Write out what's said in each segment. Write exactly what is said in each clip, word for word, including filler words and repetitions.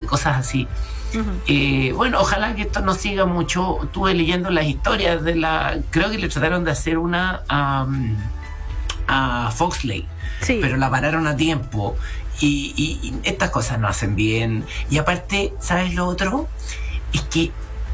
cosas así. Uh-huh. Eh, bueno, ojalá que esto no siga mucho. Estuve leyendo las historias de la... Creo que le trataron de hacer una um, a Foxley, sí, pero la pararon a tiempo. Y, y, y estas cosas no hacen bien. Y aparte, ¿sabes lo otro? Es que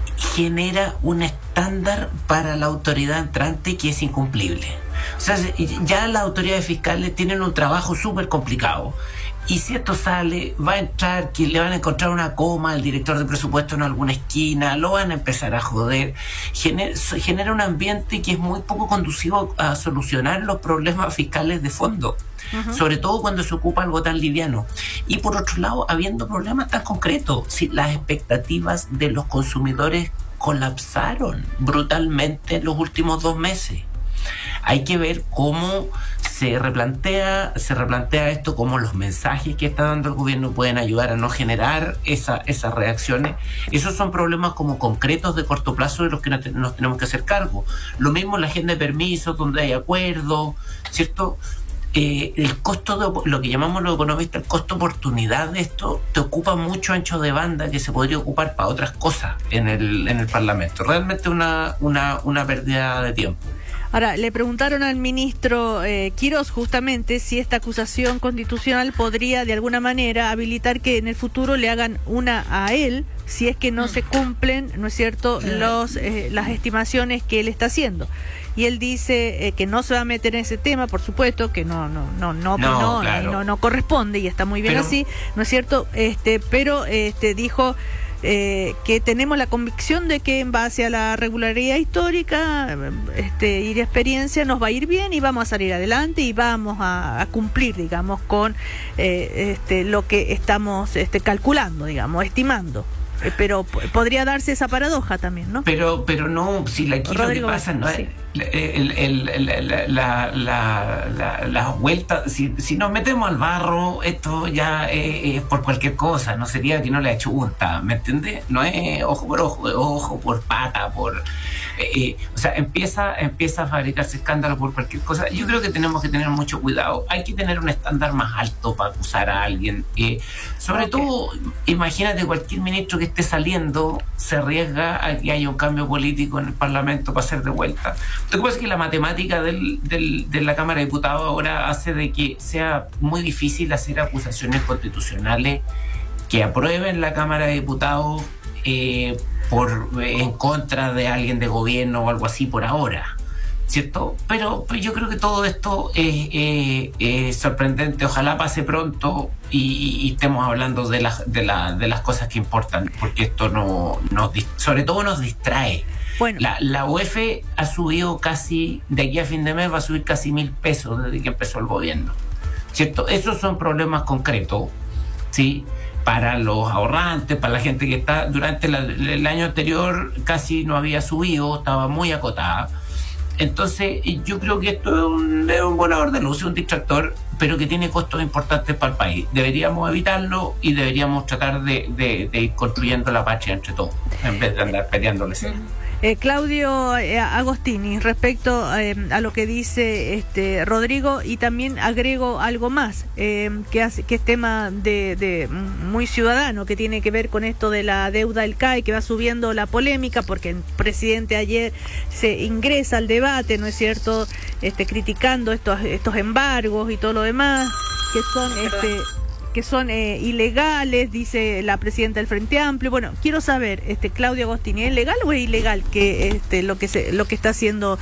genera un estándar para la autoridad entrante que es incumplible. O sea, ya las autoridades fiscales tienen un trabajo súper complicado. Y si esto sale, va a entrar, que le van a encontrar una coma al director de presupuesto en alguna esquina, lo van a empezar a joder. Genera, genera un ambiente que es muy poco conducivo a solucionar los problemas fiscales de fondo. Uh-huh. Sobre todo cuando se ocupa algo tan liviano. Y por otro lado, habiendo problemas tan concretos, si las expectativas de los consumidores colapsaron brutalmente en los últimos dos meses. Hay que ver cómo se replantea, se replantea esto, cómo los mensajes que está dando el gobierno pueden ayudar a no generar esa, esas reacciones. Esos son problemas como concretos de corto plazo de los que nos tenemos que hacer cargo. Lo mismo la agenda de permisos, donde hay acuerdos, ¿cierto? Eh, el costo de lo que llamamos los economistas, el costo oportunidad de esto te ocupa mucho ancho de banda que se podría ocupar para otras cosas en el, en el Parlamento. Realmente una, una, una pérdida de tiempo. Ahora, le preguntaron al ministro eh, Quirós justamente si esta acusación constitucional podría de alguna manera habilitar que en el futuro le hagan una a él si es que no se cumplen, ¿no es cierto?, los eh, las estimaciones que él está haciendo. Y él dice eh, que no se va a meter en ese tema, por supuesto, que no no no no no, no, claro. no, no corresponde y está muy bien pero, así, ¿no es cierto? Este, pero este dijo Eh, que tenemos la convicción de que en base a la regularidad histórica este, y de experiencia nos va a ir bien y vamos a salir adelante y vamos a, a cumplir, digamos, con eh, este, lo que estamos este, calculando, digamos, estimando. Eh, pero p- podría darse esa paradoja también, ¿no? Pero pero no, si aquí Rodrigo, lo que pasa no es... Sí. El, el, el, el, la, la, la, la vuelta, si, si nos metemos al barro, esto ya es, es por cualquier cosa, no sería que no le ha hecho unta, ¿me entiendes? No es ojo por ojo, es ojo por pata, por eh, o sea, empieza, empieza a fabricarse escándalo por cualquier cosa. Yo creo que tenemos que tener mucho cuidado, hay que tener un estándar más alto para acusar a alguien, eh, sobre okay. todo, imagínate cualquier ministro que esté saliendo se arriesga a que haya un cambio político en el Parlamento para hacer de vuelta. Lo que pasa es que la matemática del, del, de la Cámara de Diputados ahora hace de que sea muy difícil hacer acusaciones constitucionales que aprueben la Cámara de Diputados eh, por en contra de alguien de gobierno o algo así por ahora, ¿cierto? Pero pues yo creo que todo esto es, es, es sorprendente. Ojalá pase pronto y, y estemos hablando de, la, de, la, de las cosas que importan, porque esto no, nos, sobre todo nos distrae. Bueno. La, la U E F ha subido casi, de aquí a fin de mes va a subir casi mil pesos desde que empezó el gobierno, ¿cierto? Esos son problemas concretos, ¿sí? Para los ahorrantes, para la gente que está, durante la, el año anterior casi no había subido, estaba muy acotada. Entonces yo creo que esto es un, es un volador de luz, un distractor, pero que tiene costos importantes para el país. Deberíamos evitarlo y deberíamos tratar de, de, de ir construyendo la patria entre todos, en vez de andar peleándoles. Eh, Claudio eh, Agostini, respecto eh, a lo que dice este Rodrigo, y también agrego algo más, eh, que, hace, que es tema de, de muy ciudadano, que tiene que ver con esto de la deuda del C A E, que va subiendo la polémica, porque el presidente ayer se ingresa al debate, ¿no es cierto?, este, criticando estos, estos embargos y todo lo demás, que son... este que son eh, ilegales, dice la presidenta del Frente Amplio. Bueno, quiero saber, este Claudio Agostini, ¿es legal o es ilegal que este lo que se lo que está haciendo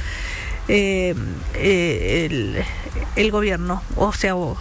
eh, eh, el, el gobierno, o sea, o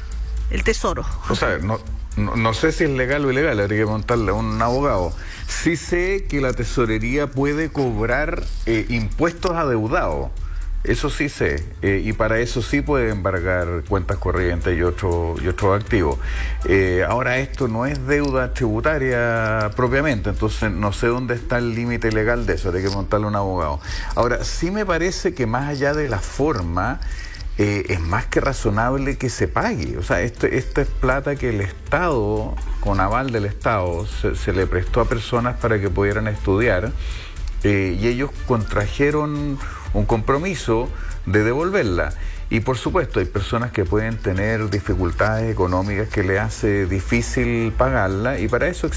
el Tesoro? O sea, no, no, no sé si es legal o ilegal, habría que montarle a un abogado. Sí sé que la tesorería puede cobrar eh, impuestos adeudados. Eso sí sé, eh, y para eso sí puede embargar cuentas corrientes y otros y otros activos. Eh, ahora, esto no es deuda tributaria propiamente, entonces no sé dónde está el límite legal de eso, hay que montarle un abogado. Ahora, sí me parece que más allá de la forma, eh, es más que razonable que se pague. O sea, esto, esta es plata que el Estado, con aval del Estado, se, se le prestó a personas para que pudieran estudiar, eh, y ellos contrajeron un compromiso de devolverla. Y por supuesto hay personas que pueden tener dificultades económicas que le hace difícil pagarla, y para eso